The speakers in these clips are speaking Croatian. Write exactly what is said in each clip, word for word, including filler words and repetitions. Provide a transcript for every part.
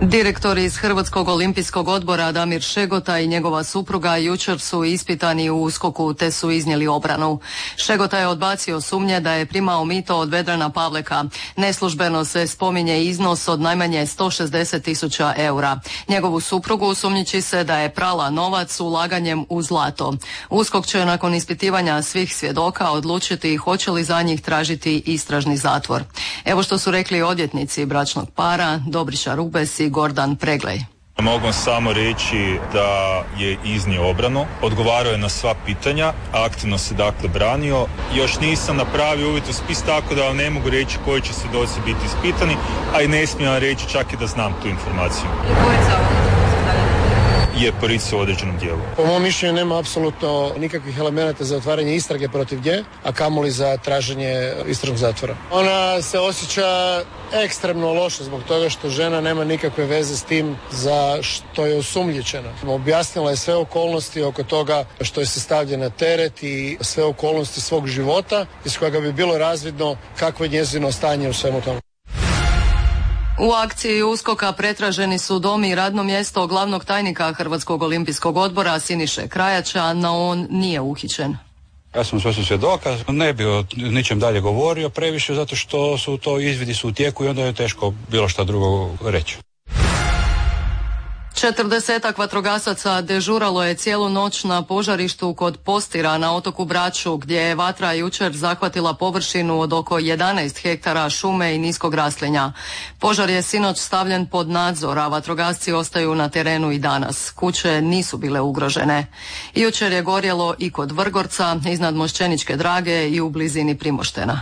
Direktor iz Hrvatskog olimpijskog odbora Damir Šegota i njegova supruga jučer su ispitani u USKOK-u te su iznijeli obranu. Šegota je odbacio sumnje da je primao mito od Vedrana Pavleka. Neslužbeno se spominje iznos od najmanje sto šezdeset tisuća eura. Njegovu suprugu sumnjiči se da je prala novac ulaganjem u zlato. USKOK će nakon ispitivanja svih svjedoka odlučiti hoće li za njih tražiti istražni zatvor. Evo što su rekli odvjetnici bračnog para Dobriša Rubes i Gordan Preglej. Mogu samo reći da je iznio obranu, odgovarao je na sva pitanja, aktivno se dakle branio. Još nisam napravio uvid u spis, tako da vam ne mogu reći koji će svjedoci biti ispitani, a i ne smijem reći čak i da znam tu informaciju. Je policija u određenom dijelu. Po mom mišljenju nema apsolutno nikakvih elemenata za otvaranje istrage protiv nje, a kamoli za traženje istražnog zatvora. Ona se osjeća ekstremno loše zbog toga što žena nema nikakve veze s tim za što je osumnjičena. Objasnila je sve okolnosti oko toga što je se stavlja na teret i sve okolnosti svog života iz kojega bi bilo razvidno kakvo je njezino stanje u svemu tomu. U akciji USKOK-a pretraženi su dom i radno mjesto glavnog tajnika Hrvatskog olimpijskog odbora Siniše Krajača, no on nije uhićen. Ja sam svoj svjedoka, ne bi o ničem dalje govorio previše zato što su to izvidi su u tijeku i onda je teško bilo šta drugo reći. Četrdesetak vatrogasaca dežuralo je cijelu noć na požarištu kod Postira na otoku Braču, gdje je vatra jučer zahvatila površinu od oko jedanaest hektara šume i niskog raslinja. Požar je sinoć stavljen pod nadzor, a vatrogasci ostaju na terenu i danas. Kuće nisu bile ugrožene. Jučer je gorjelo i kod Vrgorca, iznad Mošćeničke Drage i u blizini Primoštena.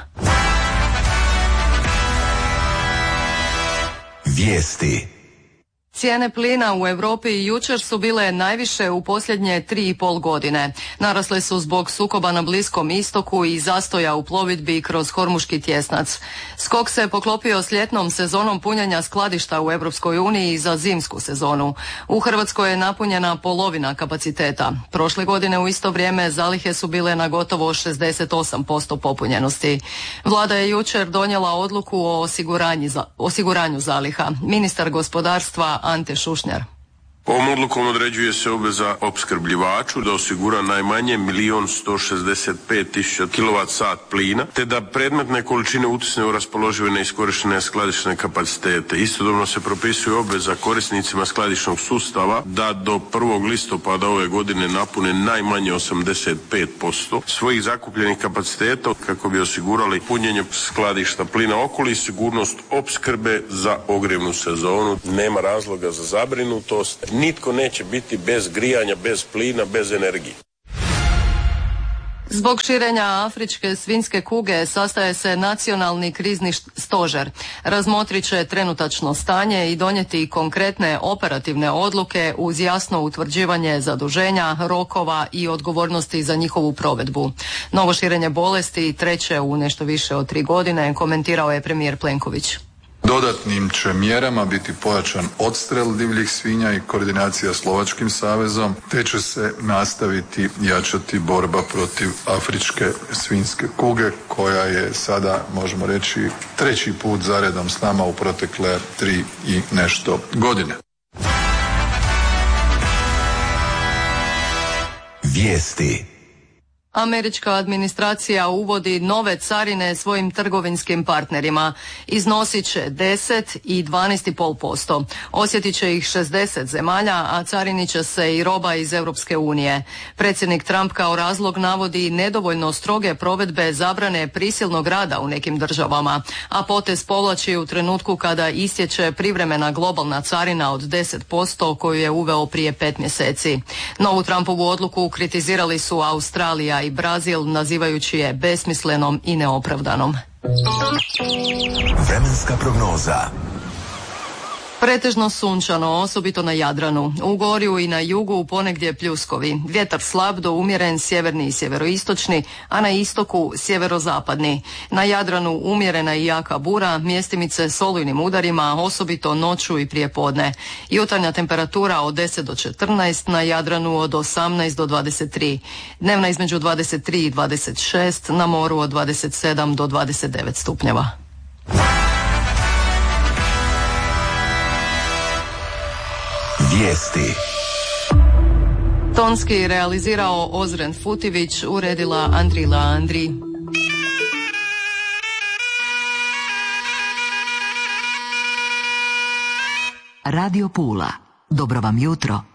Vijesti. Cijene plina u Europi jučer su bile najviše u posljednje tri i pol godine. Narasle su zbog sukoba na Bliskom istoku i zastoja u plovidbi kroz Hormuški tjesnac. Skok se poklopio s ljetnom sezonom punjenja skladišta u Europskoj uniji za zimsku sezonu. U Hrvatskoj je napunjena polovina kapaciteta. Prošle godine u isto vrijeme zalihe su bile na gotovo šezdeset osam posto popunjenosti. Vlada je jučer donijela odluku o osiguranju zaliha. Ministar gospodarstva Ante Šušnjar. Ovom odlukom određuje se obveza opskrbljivaču da osigura najmanje milijon sto šezdeset pet tisuća kilovat sat plina, te da predmetne količine utisne u raspoložive neiskorištene skladišne kapacitete. Istodobno se propisuje obveza korisnicima skladišnog sustava da do prvog listopada ove godine napune najmanje osamdeset pet posto svojih zakupljenih kapaciteta kako bi osigurali punjenje skladišta plina okoli i sigurnost opskrbe za ogrjevnu sezonu. Nema razloga za zabrinutost. Nitko neće biti bez grijanja, bez plina, bez energije. Zbog širenja afričke svinjske kuge sastaje se nacionalni krizni stožer. Razmotrit će trenutačno stanje i donijeti konkretne operativne odluke uz jasno utvrđivanje zaduženja, rokova i odgovornosti za njihovu provedbu. Novo širenje bolesti treće u nešto više od tri godine, komentirao je premijer Plenković. Dodatnim će mjerama biti pojačan odstrel divljih svinja i koordinacija s Slovačkim savezom, te će se nastaviti jačati borba protiv afričke svinjske kuge, koja je sada, možemo reći, treći put zaredom s nama u protekle tri i nešto godine. Vijesti. Američka administracija uvodi nove carine svojim trgovinskim partnerima. Iznosit će deset i dvanaest zarez pet posto. Osjetit će ih šezdeset zemalja, a carinit će se i roba iz Europske unije. Predsjednik Trump kao razlog navodi nedovoljno stroge provedbe zabrane prisilnog rada u nekim državama, a potez povlači u trenutku kada istječe privremena globalna carina od deset posto koju je uveo prije pet mjeseci. Novu Trumpovu odluku kritizirali su Australija i Brazil, nazivajući je besmislenom i neopravdanom. Vremenska prognoza. Pretežno sunčano, osobito na Jadranu. U Gorju i na jugu ponegdje pljuskovi. Vjetar slab do umjeren sjeverni i sjeveroistočni, a na istoku sjeverozapadni. Na Jadranu umjerena i jaka bura, mjestimice s olujnim udarima, osobito noću i prijepodne. Jutarnja temperatura od deset do četrnaest, na Jadranu od osamnaest do dvadeset tri. Dnevna između dvadeset tri i dvadeset šest, na moru od dvadeset sedam do dvadeset devet stupnjeva. Vijesti. Tonski realizirao Ozren Futivić, uredila Andrila Andri. Radio Pula. Dobro vam jutro.